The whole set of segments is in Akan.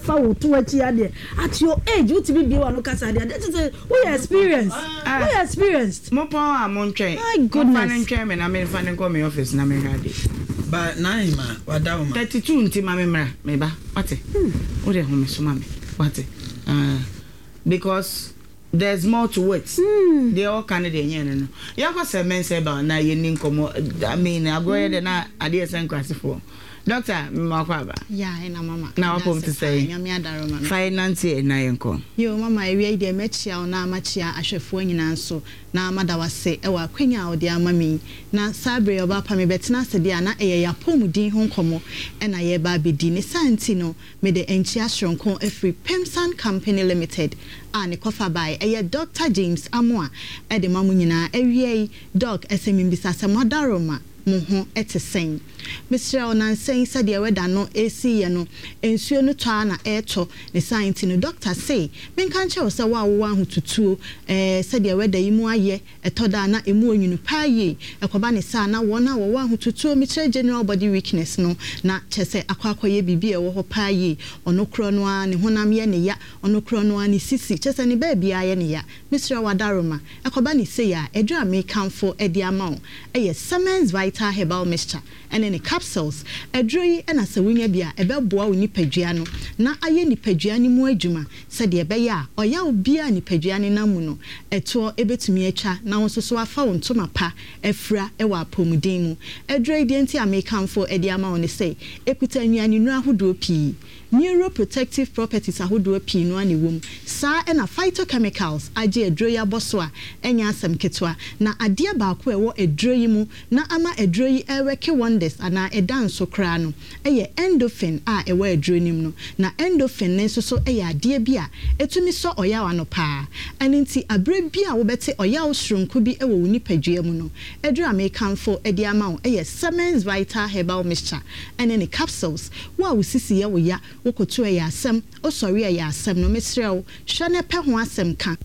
fa wo to achi ade at your age what be be one kasa ade that is we experienced mo pa am ntwen my goodness man ntwen me na me fa ne come office na me hade ba nine ma wadawo ma 32 nti ma me mra me ba wate o de ho me so ma me wate because there's more to it. They all kind of the no. Ya kwa se men say ba na ye nin komo. I mean, I go ahead na ade sen kwase for. Doctor, makwa ba. Yeah, na mama. Na what to say? Nyame adaroma. Finance na yenko. Yo mama ewie de mechia na amachia ahwefo nyina nso na amada wase e wa kwanya ode amami na sabre oba pa me betena se dia na eye yapomudin ho nkomo e na ye ba bedi ne santi no me de enchi asronko afri Pemsan Company Limited ani kofa by eye Dr. James Amoa e de mamu nyina ewie doc esemimbisa samodaroma muhu etesen Mr. Onansen said the weda no AC ye no ensuo no twa na eto ne science no doctor say men kan che say wa wo ahotutuo said the weda yimu aye etoda na emu onyunu paaye ekoba ne sa na wona wo ahotutuo Mr. general body weakness no na che say akwakoye bibi e wo ho paaye ono kro no a ne honam ye ne ya ono kro no a ne sisi che say ne ba bia ye ne ya Mr. Wadaroma ekoba ne say ya edwa mekanfo edi ama eye Siemens Vital Herbal Mixture and the capsules edroyi and asawunya bia ebeboa wo nipadua no na aye nipadua ni mu adwuma said de ebe ya oya obia nipadua ni namu no eto ebetumi atwa na won so afa won toma pa efra ewa apomuden mu edroyi de nti amekanfo edi ama won say ekuta nnuane nu ahodo pii neuroprotective properties ahodo pii no ani wom sa na phytochemicals age edroyi aboso a enya asem ketwa na ade ba ko ewo edroyi mu na ama edroyi eweke wonders ana edan so kra no eye endorphin a ewa edronim no na endorphin ne so eye ade bia etumi so oyawa no pa aninti abre bia wo bete oyawo sronko bi ewo woni padua mu no edro amekanfo edi ama wo eye Siemens Vital Herbal Mixture ene ne capsules wa wo sisi ye wo ya wo koto eye asem osori eye asem no mesrew hwane pe ho asem ka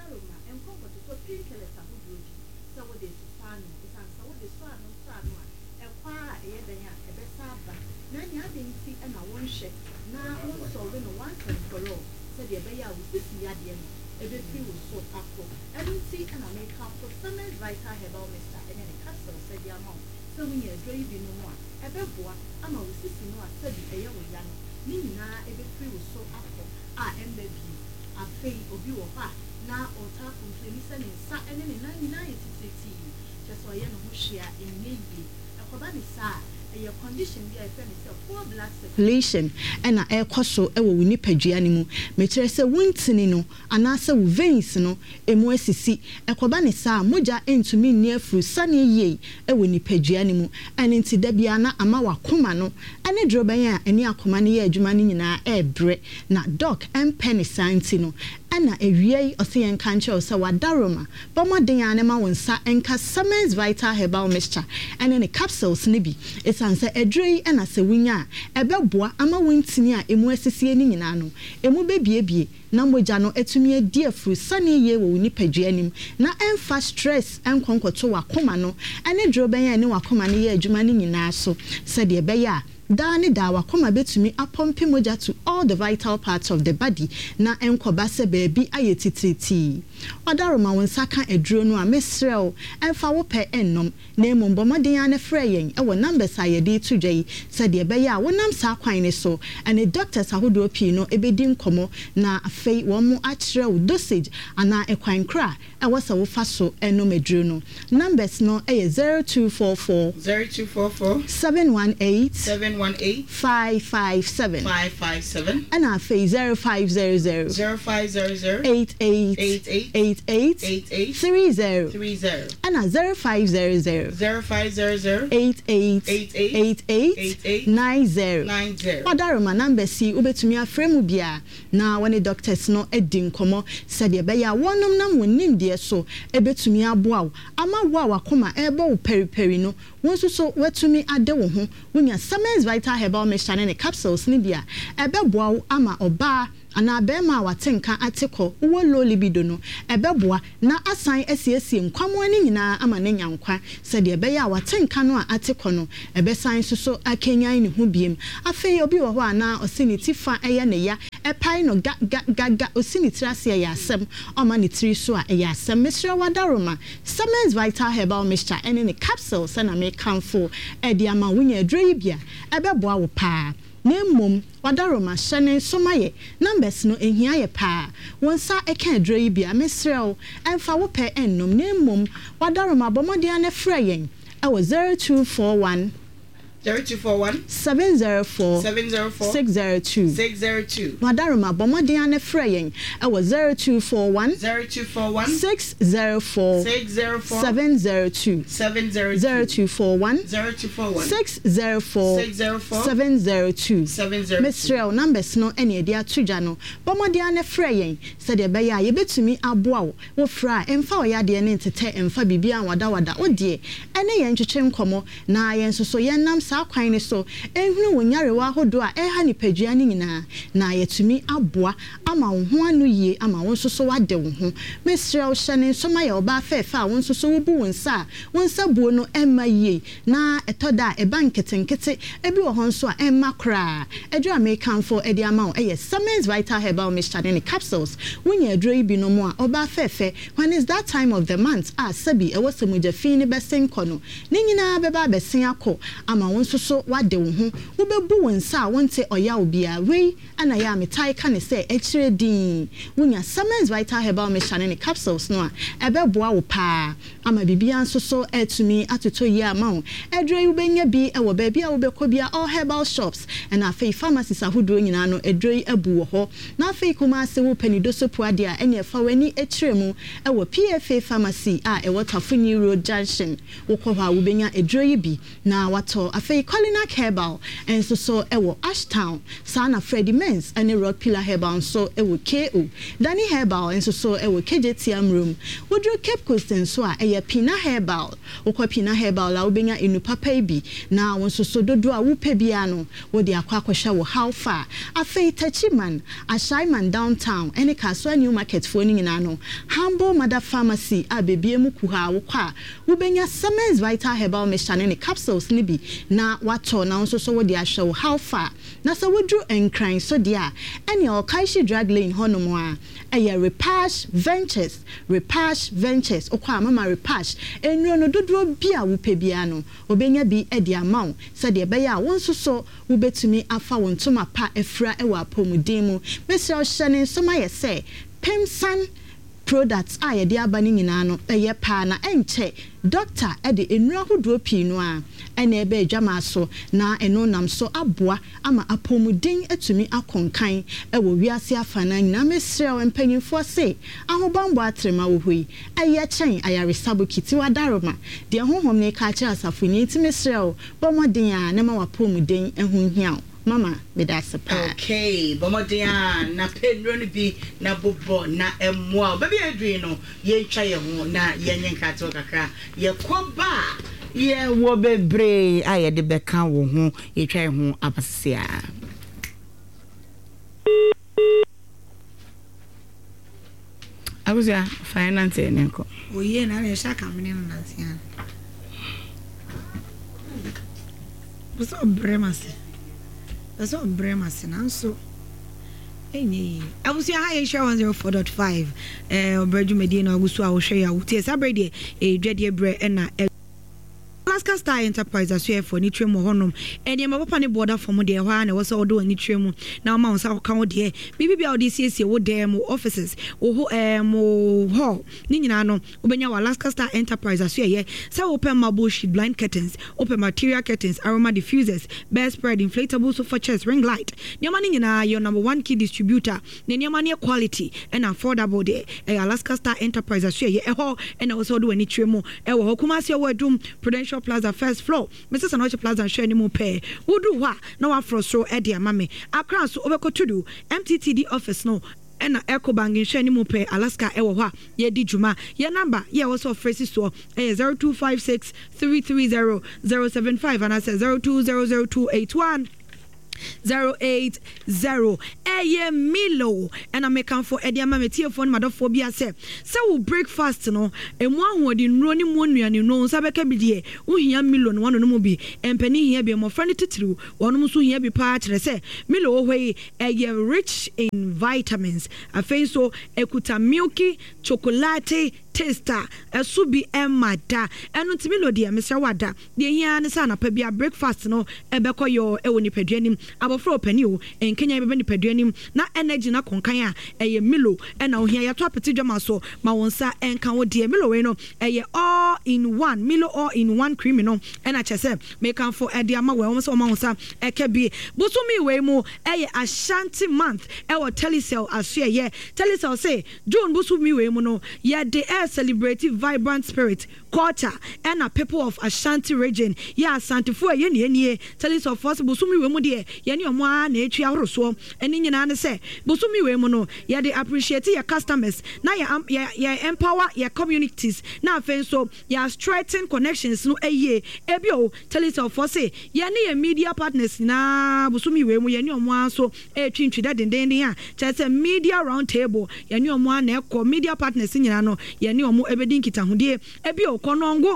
Vital Herbal Mixture and then a capsule said the amount. So when you're dry be no more. A beboa, I'm a sissy no, I said the air with young. Nina, every free was so apple. MBB. I pay or you or her. Now or tap from Clemson and sat and then in 99 just why you know who share in Navy. A Kobani sa. Your condition be a poor blood circulation and a air coso ewo wini padua ni mu metre se wontini no anase wo veins no emu asisi ekoba ne sa moja entumi near fru sane ye ewo ni padua ni mu anenti da bia na ama wakoma no ane droban a eni akoma ne ye adwuma ni nyina ebre na doc penny santi no ana ewie ose kanche ose wadaroma bomoden ane ma wonsa enka Siemens Vital Herbal Mixture ane ne capsules ne bi sanse edrei na sewunya ebeboa ama wontini a emu asisi ni nyina no emu bebiebie na moja no etumi adi afru sane ye wo nipadua nim na emfa stress enkonkoto wakoma no ane droban ya ne wakoma ne ye adwuma ni nyina so said de be ya Dani da wakoma betumi apompe moja to all the vital parts of the body na enkoba se baby ayetitriti odaroma wonsa ka eduro no a mesrel enfa wo pe ennom na emombomaden ane freyen ewo numbers ayede tudwai said de be ya wonam sa kwan ne so and doctors ahodo pii no ebedi nkomo na afei wo mu achrew dosage ana ekwan kra ewo sa wo fa so enom eduro no numbers no eye 0244 718 557 and our face 0500 88 30 and our 0500 88 90 Odaroma number C ubetumi afremu bia na when the doctors no edin komo said ye be ya wonom nam wonim de so ebetumi aboa ama wo akoma ebo wo periperi no wonso so wetumi ade wo ho wonya Siemens Vital Herbal Mixture and capsules ni bia ebeboa ama oba ana bema watenka ateko wo low libido no ebeboa na asan asiesie nkwamo ani nyina ama ne nyankwa said ye be ya watenka no a ateko no ebesan so akenyan ne ho biem afei obi wo ho ana osinitifa eye ne ya ɛpai no ga osini trase ya asem oma ne tiri so a ya asem mesre wadaroma Summers Vital Herbal Mixture ene ne capsules na me kanfo e de ama wonya aduro yi bia ebeboa wo pa Nemum wadaroma hyene somaye numbers no ehia ye pa wonsa eka aduro yi bia mesrew emfa wo pe ennom nemum wadaroma bomodia na freyen e wo 0241 704 602 Madaruma Bomodia ne freyen I was 0241 604 702 0241 604 702 Mr. numbers no any dia tuja no Bomodia ne freyen said de beya ye betumi aboa wo fra emfa oyade ne ntete emfa bibia wada odie ene ye ntwetwe nkomo na ye nso so ye nam kwan ne so ehunu wonyarewa hodo a eha ni padua ni nyina na yetumi aboa ama wo ho anu yie ama wo nso so wade wo ho mesre wo hyene so ma ye oba fefa wo nso so wo bu wonsa buo no emma yie na etoda e banketenkete ebi wo ho nso a emma kra edura American for edi ama wo eye Summers Vital Herbal Mixture ne capsules wonya aduro yi bi no mo a oba fefe when is that time of the month sabi e wo semuja fi ne besen kono ne nyina beba besen akọ ama wo nso so wade wo ho wo bebu wonsa wonte oya obia wei ana ya metai ka ne se echire din wonya Summers Vital Herbal Mixture ne capsules no a ebeboa wo pa ama bibia nso so etumi atoto yi ama wo edre wo benya bi e wo ba bia wo bekọ bia all herbal shops and afei pharmacies ahodo nyina no edre abu wo ho na afei kuma se wo panido so puade a ene fa wani echire mu e wo PFA pharmacy a e wo Tafuni Road Junction wo kọ ha wo benya edre yi bi na wato afei Colina Herbal and so ewo Ashtown Sana Freddy Men's and Rock Pillar Herbal so ewo KO Danny Herbal and so ewo KJTM room wodro Cape Coast and so a Pina Herbal okwa Pina Herbal la ubenya inu papa bi na wonso so dodo a wo pe bia no wo de akwa kwahwa wo how far afei Tachiman Ashaiman downtown ene Kaswa New Market for ni nyina no Humble Mother Pharmacy a bebie mu kuha wo kwa wo benya Summers Vital Herbal Mixture ne capsules ni bi na wato na nso so wo de ahwe how far na so wodru enkran so dia ene o Kaishi drug lane honomo a eye Repash Ventures okwa mama Repash enro no dodro bia wo pebia no obenya bi e de amaw se de be ya won so so wo betumi afa won toma pa efra e wa pomuden mu mesi o hyene so ma ye se Pemsan products a de aba ni nyina no eye pa na enche doctor e de enura hodo pi no a ene ebe adwama so na eno nam so aboa ama apomuden etumi akonkan e wo wiase afana nyina mesre o mpanyimfo se ahobambo atrema wo hoi eye chen ayaresabo kiti wadaroma de honhom ne ka kira asafuni ti mesre o bomoden a ne ma wapomuden ehunhia Mama, me that's a okay, Bomodia, na pedro ni bi na bobo na emwa. Baby Adreno, ye try ye na yen kato kakra. Ye kwaba, ye wo bebre, aye de beka wo ho, ye try ho apasia. Abuja finance enko. Oye na le shaka mene na ntia. Buso bremase. That's all Bremas and so. Any, I will see high share 104.5. Bredu Medina, Gusu, I will share your tears. I bread a dready bread and Alaska Star Enterprise as for Nitrium Honum, and your mapani border from the one was all doing Nitrium. Now, Mounts our count dear. Maybe our DCC would dare more offices or more hall. Ninano, Ubenya Alaska Star Enterprise as ye. So open my bullshit blind curtains, open material curtains, aroma diffusers, bed spread, inflatable sofa chairs, ring light. Yamanina, your number one key distributor, Nanyamania quality and affordable day. Alaska Star Enterprise as ye, a hall, and also do any trimo. Ewa Hokumasia word room, Prudential Plaza first floor. Mrs. Anoche Plaza share ni mo pay. Wudu wa na wa frostro edia mame. Akra so obeko tudu MTTD office no. Ena Echo Bank share ni mo pay Alaska ewo hwa ye di juma. Ye number ye also Fresi store 0256 330 075 and I say 02002810 080 Milo and I make for Ediama Metiafon Madophobia say so breakfast no and one in running 1 million no Sabeka Bidie Uhia Milo one no be and penny here be more friendly to true one musu here be part say Milo way rich in vitamins I think so ekuta milky chocolate taster esubi emada enu ntimi lo de Mr. Wada de hia ne sa na pa bia breakfast no ebekọ yo ewoni paduanim abofro pani o enkenya bebe ni paduanim na energy na konkan a eye Milo na ohia ya to apeti dwama so ma wonsa enka wo de Milo we no eye all in one Milo all in one cream no na chese make am for ede ama we wonsa ma wonsa eke bi bosumi we mu eye Ashanti month e wo Telecel aso ye Telecel say June bosumi we mu no ye de celebrating vibrant spirit culture and a people of Ashanti region ya Asante fo ye nie tell us of possible sumi we mu de ye ne omo a na etua horoso eni nyina ne say bosumi we mu no ye de appreciate your customers na ye empower your communities na afen so ya strengthen connections no eye ebio tell us of say ye ne ye media partners na bosumi we mu ye ne omo so twintwi da denden a say media round table ye ne omo a na ekọ media partners nyina no ye ne omo ebedin kitahudie ebio konongo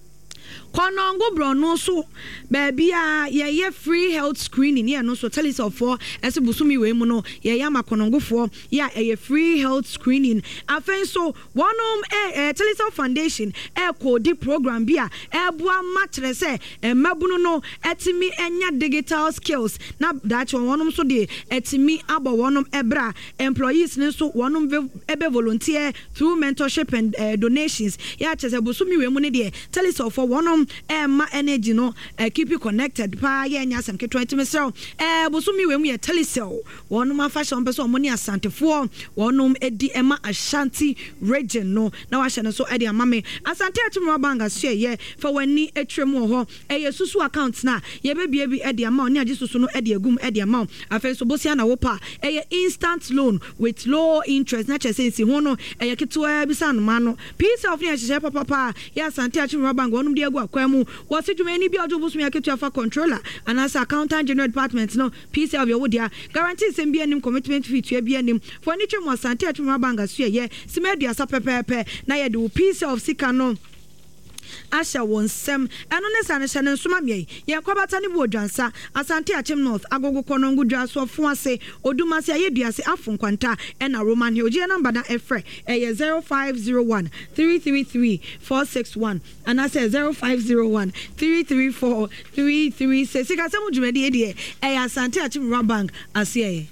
brono so baby ye free health screening ye no so tell us of for esibusumi we mu no ye yama konongo for ye free health screening afen so wonom Telecel Foundation code program bia bua matre se mabunu no etimi enya digital skills na that wonom so de etimi abo wonom ebra employees ne so wonom ebe volunteer through mentorship and donations ya chese busumi we mu ne de Telecel for wonom ma energy no keep you connected pa ye nya sam ke 20 mesel bosumi we mu ye Telecel wonum fashion person mo ni Asante fo wonum edi ema Ashanti region no na wa hye no so edi amame Asante atumwa banga so ye for wani etwemu ho ye susu account na ye bebie bi edi ama oni age susu no edi agum edi ama afen so bosia na wo pa ye instant loan with low interest na chese si ho no ye ketwa bi san ma no piece of ne hye papa ya Asante atumwa banga wonum de agu akwamu what you any be bosumi aketu afa controller and as accountant general department no piece of your wodia guarantee sem bi anim commitment fee to bi anim for any twem Asante atumwa banga so ye simedua sa pepepe na ye do piece of sika no Asha won sem eno ne sane hyene nsoma me ye kwabata ne bo dwansa Asante Achem North agogo konongu dwaso fo ase odumase ayeduase afon kwanta ena Roman Hill je number na efre 0501 333 461 and I say 0501 334 336 sika sem dwumade de Asante Achem Bank ase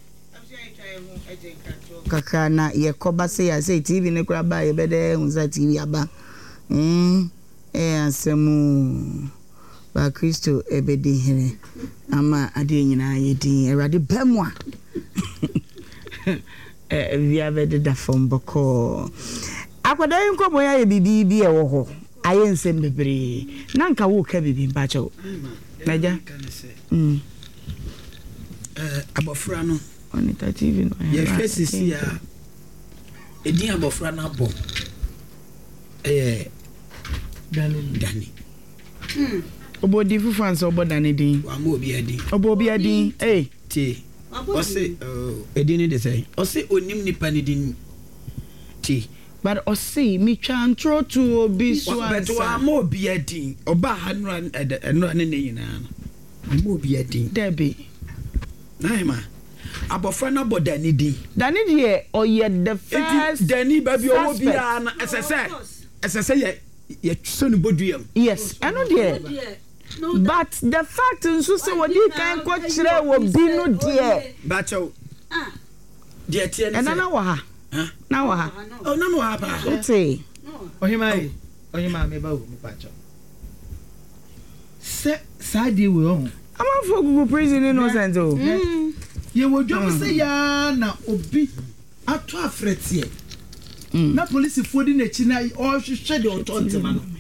kaka na ye kobase ya say TV ne kura ba ye bede unza TV aba asemu ba Kristo ebedi hene ama ade nyina ye din erade bemwa via bede da fomboko akwada nkomo ya bibi bi e wo ho aye nsem bebre na nka wo ka bibi mpacho naja abofra no on the TV no ye hwesisi ya edin abofra na abo Dani. Obodi fufanso obodani din. Wa mo obi adin. Obi adin. Ti. Ose edin de say. Ose onim nipa ni din. Ti. But ose mi twa ntro to obi so ansa. But wa mo obi adin. Oba hanu eno ne nyina no. Mo obi adin. Debi. Naima. Abofra na bodani din. Dani de oye the first. Dani baby owo bia na SSS ye so no boduam. Yes, I know there. But the fact is so what you can ko kire wo bi no there. Bacho. There tie na wa ha. Na wa ha. Oh na wa ha ba. Okay. Ohima me ba wo me bacho. Se sadi we on. Am for Google prison innocent o. Ye wo dwam se ya na obi ato afretie. Na police fodi na chi na o hwehwe de otonte ma no